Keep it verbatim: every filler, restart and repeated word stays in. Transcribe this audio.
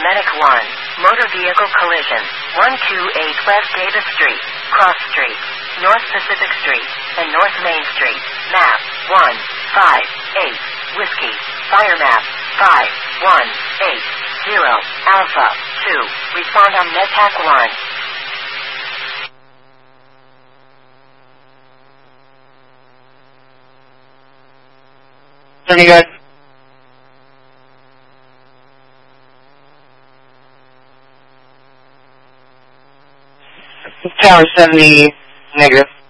Medic one. Motor vehicle collision. one two eight West Davis Street, Cross Street, North Pacific Street, and North Main Street. Map one five eight. Whiskey. Fire map five one eight zero. Alpha two. Respond on MedPac one. Any good? Tower seventy, negative.